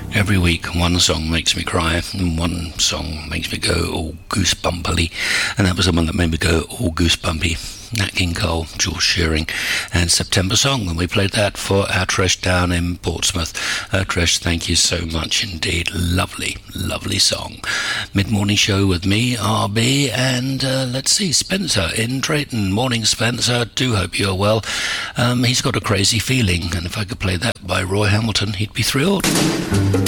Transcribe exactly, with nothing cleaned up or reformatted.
Every week, one song makes me cry, and one song makes me go all goosebumpily, and that was the one that made me go all goosebumpy. Nat King Cole, Jules Shearing, and September Song, and we played that for our Trish down in Portsmouth. Uh, Trish, thank you so much indeed. Lovely, lovely song. Mid-morning show with me, R B, and uh, let's see, Spencer in Drayton. Morning, Spencer. Do hope you're well. Um, he's got a crazy feeling, and if I could play that by Roy Hamilton, he'd be thrilled.